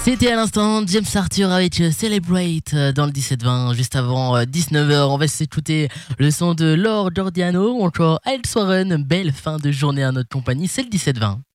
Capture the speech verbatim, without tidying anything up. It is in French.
C'était à l'instant James Arthur avec euh, Celebrate euh, dans le dix-sept vingt, juste avant euh, dix-neuf heures. On va s'écouter le son de Lord Giordano ou encore Al Soren. Belle fin de journée à notre compagnie, c'est le dix-sept vingt.